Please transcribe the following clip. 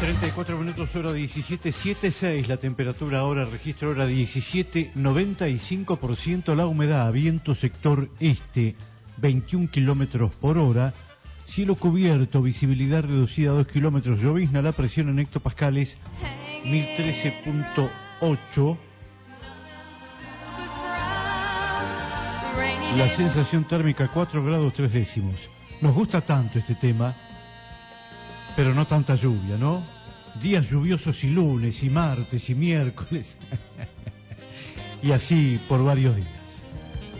34 minutos, hora 17:76, la temperatura ahora, registro hora 17, 95% la humedad, viento sector este, 21 kilómetros por hora, cielo cubierto, visibilidad reducida a 2 kilómetros, llovizna, la presión en hectopascales, 1013.8, la sensación térmica 4 grados 3 décimos. Nos gusta tanto este tema, pero no tanta lluvia, ¿no? Días lluviosos y lunes, y martes, y miércoles, y así por varios días.